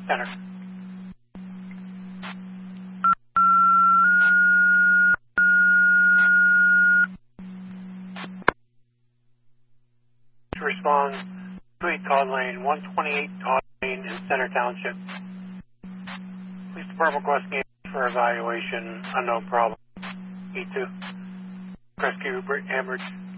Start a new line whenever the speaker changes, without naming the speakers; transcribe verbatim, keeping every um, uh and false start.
Center. To respond, Suite Todd Lane, one twenty-eight Todd Lane in Center Township. Police Department requesting for evaluation, unknown problem. E two. Rescue Amherst.